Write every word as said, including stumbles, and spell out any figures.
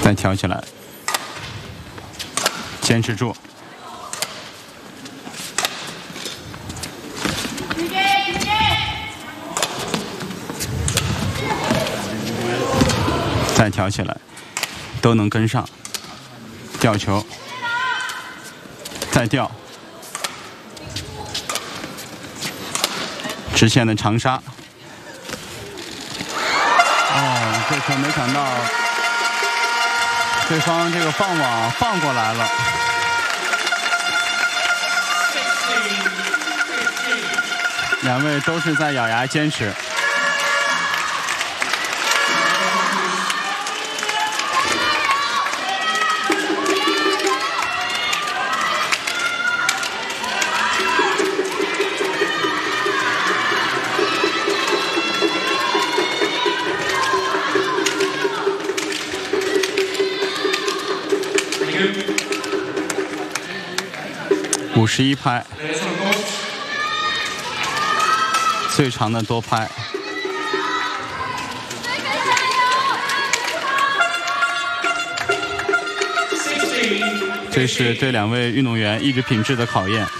再挑起来，坚持住。再挑起来，都能跟上。吊球，再吊，直线的长杀。哦，这球没想到对方这个放网放过来了。两位都是在咬牙坚持。五十一拍，最长的多拍。这是对两位运动员意志品质的考验。